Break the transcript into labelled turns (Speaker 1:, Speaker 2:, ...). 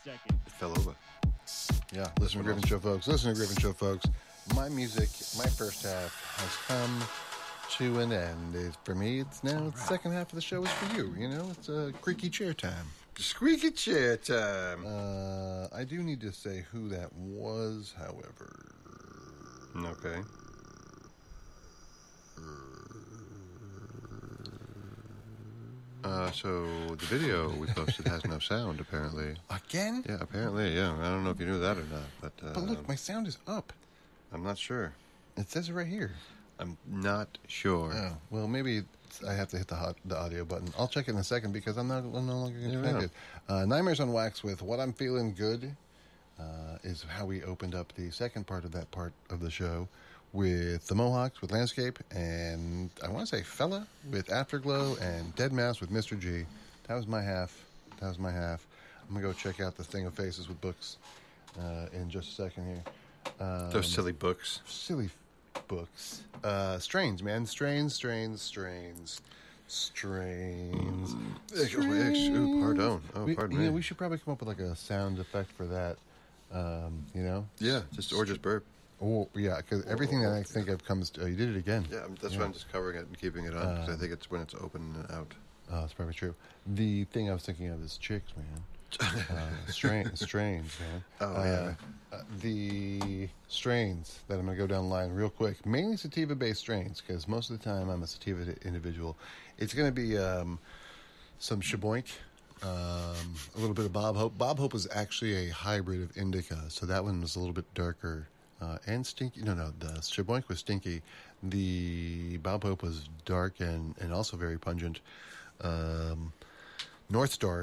Speaker 1: seconds.
Speaker 2: It fell over.
Speaker 3: Yeah, listen to Griffin Show, folks. Listen to Griffin Show, folks. My music, my first half has come to an end. For me, it's now the second half of the show is for you. You know, it's a creaky chair time.
Speaker 2: Squeaky chair time.
Speaker 3: I do need to say who that was, however.
Speaker 2: Okay. So the video we posted has no sound, apparently.
Speaker 3: Again?
Speaker 2: Yeah, apparently, yeah. I don't know if you knew that or not, but...
Speaker 3: But look, my sound is up.
Speaker 2: I'm not sure.
Speaker 3: It says it right here.
Speaker 2: I'm not sure.
Speaker 3: Oh, well, maybe I have to hit the audio button. I'll check it in a second because I'm no longer connected. Nightmares on Wax with What I'm Feeling Good is how we opened up the second part of that part of the show with the Mohawks, with Landscape, and I want to say Fella with Afterglow, and Dead Mouse with Mr. G. That was my half. I'm going to go check out the Thing of Faces with Books in just a second here.
Speaker 2: Those silly books.
Speaker 3: Silly books. Strains, man. Strains.
Speaker 2: Ooh, pardon. Oh, pardon me.
Speaker 3: We should probably come up with like a sound effect for that. You know?
Speaker 2: Yeah, just burp.
Speaker 3: Oh, yeah, because everything that I think of comes to... you did it again.
Speaker 2: Yeah, that's why I'm just covering it and keeping it on, because I think it's when it's open and out.
Speaker 3: Oh, that's probably true. The thing I was thinking of is chicks, man. Strains, man.
Speaker 2: Oh, yeah.
Speaker 3: The strains that I'm going to go down the line real quick, mainly sativa-based strains, because most of the time I'm a sativa individual. It's going to be some Sheboyk, a little bit of Bob Hope. Bob Hope is actually a hybrid of indica, so that one was a little bit darker and stinky. No, the Sheboyk was stinky. The Bob Hope was dark and also very pungent. North Star